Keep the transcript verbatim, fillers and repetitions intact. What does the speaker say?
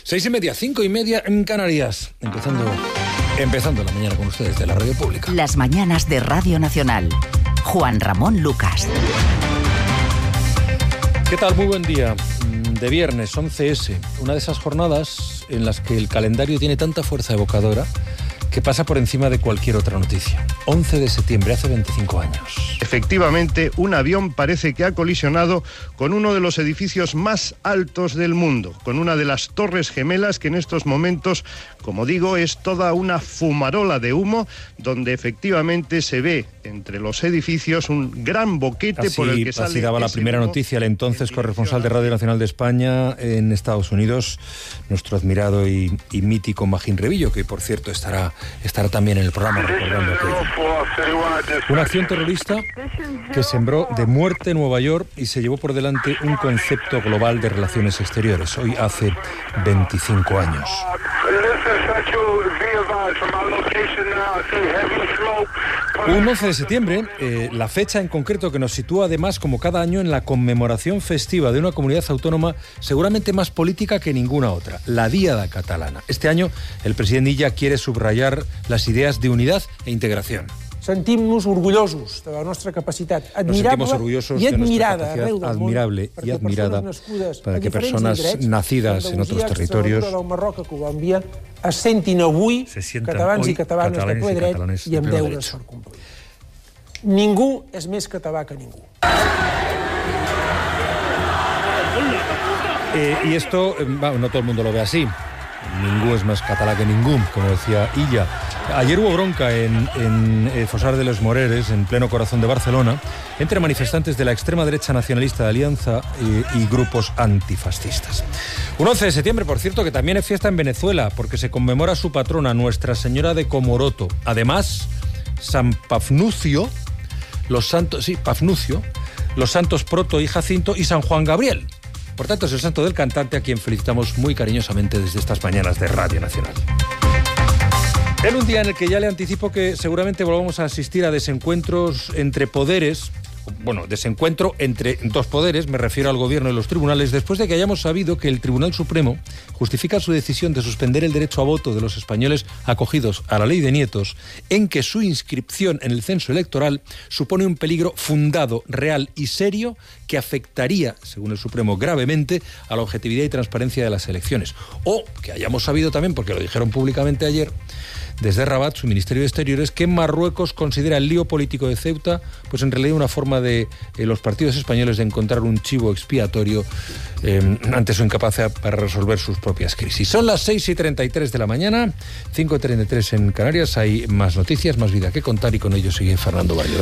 Seis y media, cinco y media en Canarias. Empezando, empezando la mañana con ustedes de la Radio Pública. Las mañanas de Radio Nacional. Juan Ramón Lucas. ¿Qué tal? Muy buen día. De viernes, once ese. Una de esas jornadas en las que el calendario tiene tanta fuerza evocadora que pasa por encima de cualquier otra noticia. once de septiembre, hace veinticinco años. Efectivamente, un avión parece que ha colisionado con uno de los edificios más altos del mundo, con una de las torres gemelas que en estos momentos, como digo, es toda una fumarola de humo, donde efectivamente se ve entre los edificios un gran boquete así, por el que sale... Así daba la primera noticia el entonces corresponsal de Radio Nacional de España en Estados Unidos, nuestro admirado y, y mítico Magín Rebillo, que por cierto estará, estará también en el programa recordando aquello. Una acción terrorista que sembró de muerte Nueva York y se llevó por delante un concepto global de relaciones exteriores, hoy hace veinticinco años. Un once de septiembre, eh, la fecha en concreto que nos sitúa además como cada año en la conmemoración festiva de una comunidad autónoma seguramente más política que ninguna otra, la Diada Catalana. Este año el president Illa quiere subrayar las ideas de unidad e integración. Sentim-nos orgullosos de la nostra capacitat admirable i admirada arreu del món, admirable y admirada para que personas nacidas en otros territorios del Marroc a Colòmbia es sentin avui catalans i catalanes de ple dret i amb deures per complir. Ningú és més català que ningú. Eh, y esto, eh, no todo el mundo lo ve así. Ningú es más catalá que ningún, como decía Illa. Ayer hubo bronca en, en eh, Fosar de los Moreres, en pleno corazón de Barcelona, entre manifestantes de la extrema derecha nacionalista de Alianza eh, y grupos antifascistas. Un once de septiembre, por cierto, que también es fiesta en Venezuela, porque se conmemora su patrona, Nuestra Señora de Comoroto. Además, San Pafnucio, los santos, sí, Pafnucio, los santos Proto y Jacinto y San Juan Gabriel. Por tanto, es el santo del cantante a quien felicitamos muy cariñosamente desde estas mañanas de Radio Nacional. En un día en el que ya le anticipo que seguramente volvamos a asistir a desencuentros entre poderes, bueno, desencuentro entre dos poderes, me refiero al gobierno y los tribunales, después de que hayamos sabido que el Tribunal Supremo justifica su decisión de suspender el derecho a voto de los españoles acogidos a la ley de nietos, en que su inscripción en el censo electoral supone un peligro fundado, real y serio que afectaría, según el Supremo, gravemente a la objetividad y transparencia de las elecciones. O que hayamos sabido también, porque lo dijeron públicamente ayer, desde Rabat, su Ministerio de Exteriores, que Marruecos considera el lío político de Ceuta pues en realidad una forma de eh, los partidos españoles de encontrar un chivo expiatorio eh, ante su incapacidad para resolver sus propias crisis. Son las seis y treinta y tres de la mañana, cinco y treinta y tres en Canarias. Hay más noticias, más vida que contar y con ello sigue Fernando Barrio.